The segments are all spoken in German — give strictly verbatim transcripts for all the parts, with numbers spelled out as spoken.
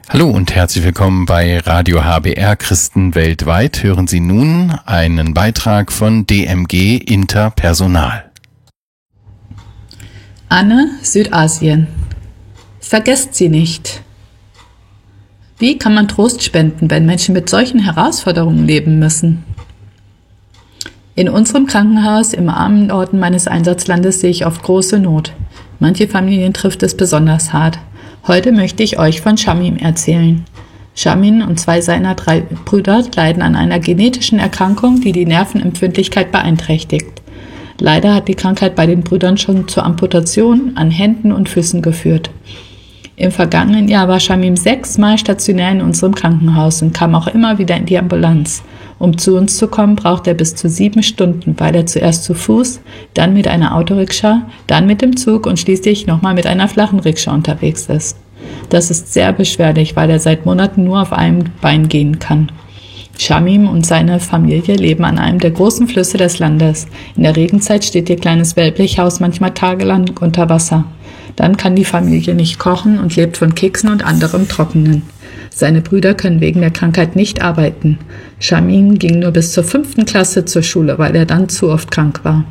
Hallo und herzlich willkommen bei Radio H B R Christen weltweit. Hören Sie nun einen Beitrag von D M G Interpersonal. Anne, Südasien. Vergesst sie nicht. Wie kann man Trost spenden, wenn Menschen mit solchen Herausforderungen leben müssen? In unserem Krankenhaus im armen Norden meines Einsatzlandes sehe ich oft große Not. Manche Familien trifft es besonders hart. Heute möchte ich euch von Shamim erzählen. Shamim und zwei seiner drei Brüder leiden an einer genetischen Erkrankung, die die Nervenempfindlichkeit beeinträchtigt. Leider hat die Krankheit bei den Brüdern schon zur Amputation an Händen und Füßen geführt. Im vergangenen Jahr war Shamim sechsmal stationär in unserem Krankenhaus und kam auch immer wieder in die Ambulanz. Um zu uns zu kommen, braucht er bis zu sieben Stunden, weil er zuerst zu Fuß, dann mit einer Autorikscha, dann mit dem Zug und schließlich nochmal mit einer flachen Rikscha unterwegs ist. Das ist sehr beschwerlich, weil er seit Monaten nur auf einem Bein gehen kann. Shamim und seine Familie leben an einem der großen Flüsse des Landes. In der Regenzeit steht ihr kleines Wellblechhaus manchmal tagelang unter Wasser. Dann kann die Familie nicht kochen und lebt von Keksen und anderem Trockenen. Seine Brüder können wegen der Krankheit nicht arbeiten. Shamim ging nur bis zur fünften Klasse zur Schule, weil er dann zu oft krank war.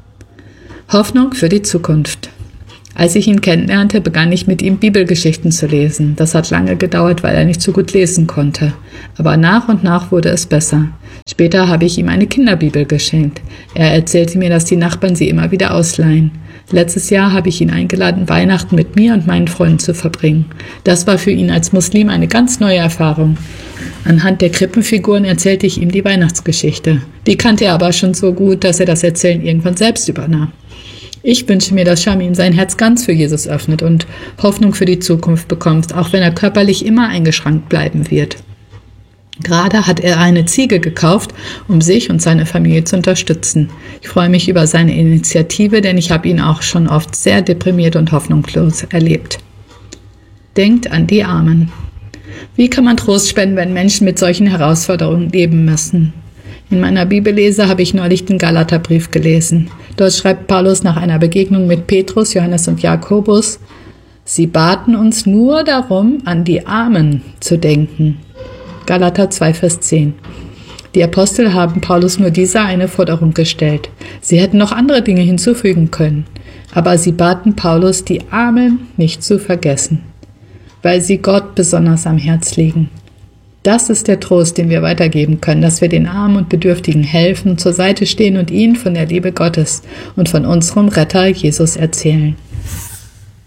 Hoffnung für die Zukunft. Als ich ihn kennenlernte, begann ich mit ihm Bibelgeschichten zu lesen. Das hat lange gedauert, weil er nicht so gut lesen konnte. Aber nach und nach wurde es besser. Später habe ich ihm eine Kinderbibel geschenkt. Er erzählte mir, dass die Nachbarn sie immer wieder ausleihen. Letztes Jahr habe ich ihn eingeladen, Weihnachten mit mir und meinen Freunden zu verbringen. Das war für ihn als Muslim eine ganz neue Erfahrung. Anhand der Krippenfiguren erzählte ich ihm die Weihnachtsgeschichte. Die kannte er aber schon so gut, dass er das Erzählen irgendwann selbst übernahm. Ich wünsche mir, dass Shamim sein Herz ganz für Jesus öffnet und Hoffnung für die Zukunft bekommt, auch wenn er körperlich immer eingeschränkt bleiben wird. Gerade hat er eine Ziege gekauft, um sich und seine Familie zu unterstützen. Ich freue mich über seine Initiative, denn ich habe ihn auch schon oft sehr deprimiert und hoffnungslos erlebt. Denkt an die Armen. Wie kann man Trost spenden, wenn Menschen mit solchen Herausforderungen leben müssen? In meiner Bibellese habe ich neulich den Galaterbrief gelesen. Dort schreibt Paulus nach einer Begegnung mit Petrus, Johannes und Jakobus: Sie baten uns nur darum, an die Armen zu denken. Galater zwei, Vers zehn. Die Apostel haben Paulus nur diese eine Forderung gestellt. Sie hätten noch andere Dinge hinzufügen können. Aber sie baten Paulus, die Armen nicht zu vergessen, weil sie Gott besonders am Herz liegen. Das ist der Trost, den wir weitergeben können, dass wir den Armen und Bedürftigen helfen, zur Seite stehen und ihnen von der Liebe Gottes und von unserem Retter Jesus erzählen.